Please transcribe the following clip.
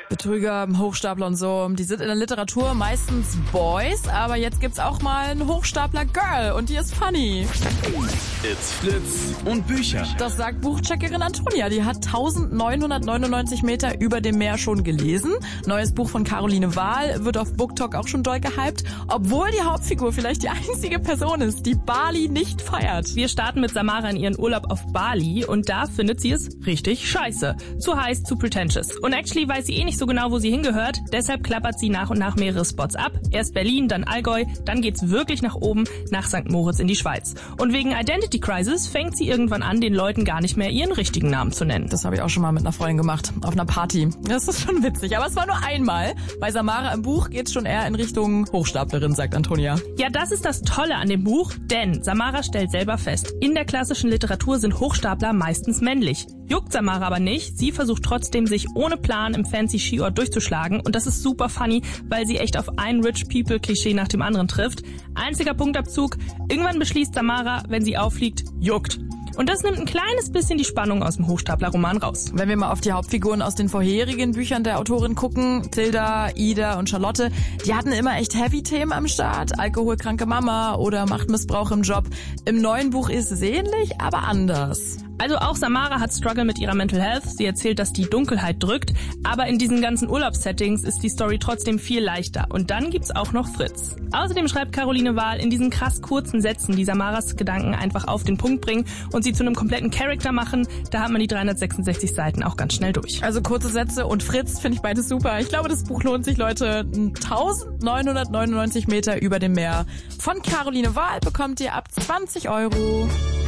Betrüger, Hochstapler und so, die sind in der Literatur meistens Boys, aber jetzt gibt's auch mal einen Hochstapler-Girl und die ist funny. It's Fritz und Bücher. Das sagt Buchcheckerin Antonia, die hat 1999 Meter über dem Meer schon gelesen. Neues Buch von Caroline Wahl wird auf BookTok auch schon doll gehypt, obwohl die Hauptfigur vielleicht die einzige Person ist, die Bali nicht feiert. Wir starten mit Samara in ihren Urlaub auf Bali und da findet sie es richtig scheiße. Zu heiß, zu pretentious. Und actually weiß sie nicht so genau, wo sie hingehört, deshalb klappert sie nach und nach mehrere Spots ab. Erst Berlin, dann Allgäu, dann geht's wirklich nach oben, nach St. Moritz in die Schweiz. Und wegen Identity Crisis fängt sie irgendwann an, den Leuten gar nicht mehr ihren richtigen Namen zu nennen. Das habe ich auch schon mal mit einer Freundin gemacht, auf einer Party. Das ist schon witzig, aber es war nur einmal. Bei Samara im Buch geht's schon eher in Richtung Hochstaplerin, sagt Antonia. Ja, das ist das Tolle an dem Buch, denn Samara stellt selber fest, in der klassischen Literatur sind Hochstapler meistens männlich. Juckt Samara aber nicht, sie versucht trotzdem, sich ohne Plan im fancy Skiort durchzuschlagen und das ist super funny, weil sie echt auf ein Rich People Klischee nach dem anderen trifft. Einziger Punktabzug, irgendwann beschließt Samara, wenn sie auffliegt, juckt. Und das nimmt ein kleines bisschen die Spannung aus dem Hochstapler-Roman raus. Wenn wir mal auf die Hauptfiguren aus den vorherigen Büchern der Autorin gucken, Tilda, Ida und Charlotte, die hatten immer echt Heavy-Themen am Start. Alkoholkranke Mama oder Machtmissbrauch im Job. Im neuen Buch ist es ähnlich, aber anders. Also auch Samara hat Struggle mit ihrer Mental Health. Sie erzählt, dass die Dunkelheit drückt. Aber in diesen ganzen Urlaubssettings ist die Story trotzdem viel leichter. Und dann gibt's auch noch Fritz. Außerdem schreibt Caroline Wahl in diesen krass kurzen Sätzen, die Samaras Gedanken einfach auf den Punkt bringen und sie zu einem kompletten Charakter machen. Da hat man die 366 Seiten auch ganz schnell durch. Also kurze Sätze und Fritz finde ich beides super. Ich glaube, das Buch lohnt sich, Leute. 1999 Meter über dem Meer. Von Caroline Wahl bekommt ihr ab 20 €.